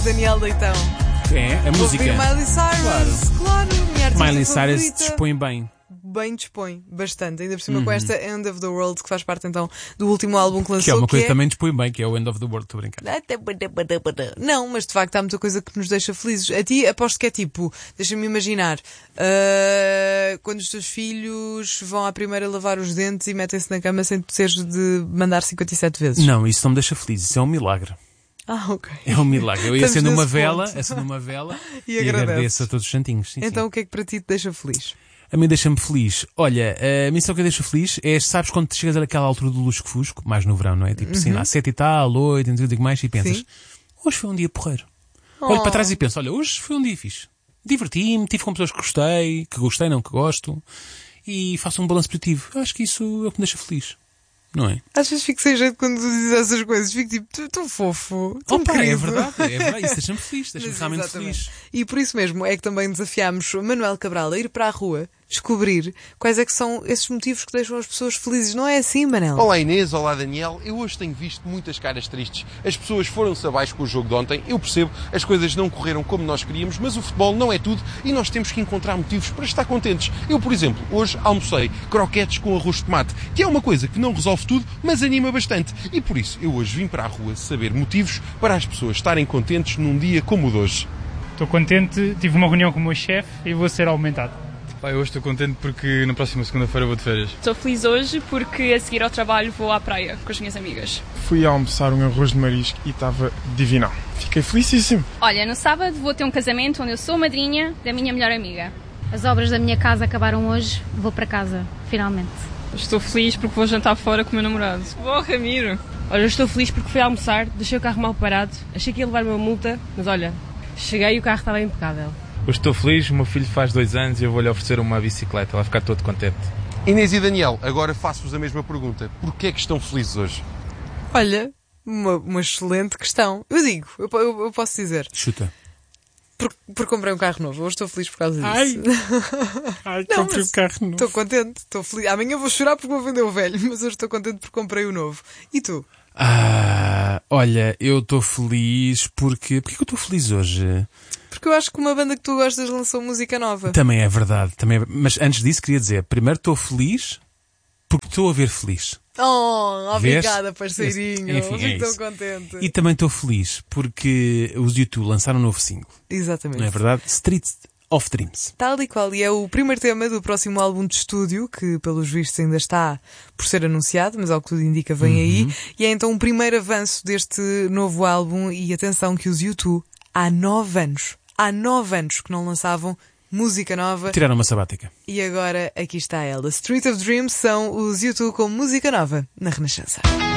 Daniel Leitão. É, a Vou música. ouvir Miley Cyrus, claro, minha artista Miley Cyrus favorita. dispõe bem. Bem dispõe, bastante. Ainda por cima com esta End of the World, que faz parte então do último álbum que lançou. Que é uma coisa que também dispõe bem, que é o End of the World, estou a brincar. Não, mas de facto há muita coisa que nos deixa felizes. A ti aposto que é tipo, deixa-me imaginar, quando os teus filhos vão à primeira lavar os dentes e metem-se na cama sem tu teres de mandar 57 vezes. Não, isso não me deixa feliz, isso é um milagre. Ah, ok. É um milagre. Eu ia Estamos acendo nesse uma ponto. vela E e agradeces. agradeço a todos os santinhos. Sim, Então sim. o que é que para ti te deixa feliz? A mim deixa-me feliz. Olha, a mim só o que deixa feliz é, sabes, quando te chegas àquela altura do lusco-fusco, mais no verão, não é? Tipo assim, às 7 e tal, 8, não sei o que mais, e pensas, Sim. hoje foi um dia porreiro. Olho para trás e penso, olha, hoje foi um dia fixe. Diverti-me, tive com pessoas que gostei, não que gosto, e faço um balanço positivo. Eu acho que isso é o que me deixa feliz. Não é? Às vezes fico sem jeito quando tu dizes essas coisas. Fico tipo, tão fofo, tão Opa, querido. é verdade. Isso deixa-me feliz, deixa-me Mas realmente exatamente. feliz. E por isso mesmo é que também desafiámos o Manuel Cabral a ir para a rua descobrir quais é que são esses motivos que deixam as pessoas felizes. Não é assim, Manel? Olá Inês, olá Daniel. Eu hoje tenho visto muitas caras tristes. As pessoas foram-se abaixo com o jogo de ontem. Eu percebo, as coisas não correram como nós queríamos, mas o futebol não é tudo e nós temos que encontrar motivos para estar contentes. Eu, por exemplo, hoje almocei croquetes com arroz de tomate, que é uma coisa que não resolve tudo, mas anima bastante. E por isso, eu hoje vim para a rua saber motivos para as pessoas estarem contentes num dia como o de hoje. Estou contente, tive uma reunião com o meu chefe e vou ser aumentado. Pai, hoje estou contente porque na próxima segunda-feira vou de férias. Estou feliz hoje porque a seguir ao trabalho vou à praia com as minhas amigas. Fui almoçar um arroz de marisco e estava divinal. Fiquei felicíssimo. Olha, no sábado vou ter um casamento onde eu sou madrinha da minha melhor amiga. As obras da minha casa acabaram hoje, vou para casa, finalmente. Estou feliz porque vou jantar fora com o meu namorado. Bom, Ramiro! Olha, eu estou feliz porque fui almoçar, deixei o carro mal parado, achei que ia levar uma multa, mas olha, cheguei e o carro estava impecável. Hoje estou feliz, o meu filho faz 2 anos e eu vou-lhe oferecer uma bicicleta, vai ficar todo contente. Inês e Daniel, agora faço-vos a mesma pergunta. Porquê é que estão felizes hoje? Olha, uma excelente questão. Eu digo, eu posso dizer. Chuta. Porque comprei um carro novo. Hoje estou feliz por causa disso. Ai, Não, comprei mas um carro novo. Estou contente, estou feliz. Amanhã vou chorar porque vou vender o velho, mas hoje estou contente porque comprei o novo. E tu? Olha, eu estou feliz porque... Porquê que eu estou feliz hoje? Porque eu acho que uma banda que tu gostas lançou música nova. Também é verdade. Mas antes disso queria dizer, primeiro estou feliz porque estou a ver feliz. Oh, obrigada, Vês? parceirinho. Enfim, é Fico tão isso. contente. E também estou feliz porque os YouTube lançaram um novo single. Exatamente. Não é verdade? Street of Dreams. Tal e qual. E é o primeiro tema do próximo álbum de estúdio, que pelos vistos ainda está por ser anunciado, mas ao que tudo indica vem aí. E é então um primeiro avanço deste novo álbum. E atenção que os U2 há 9 anos que não lançavam música nova. Tiraram uma sabática. E agora aqui está ela. Street of Dreams são os U2 com música nova na Renascença.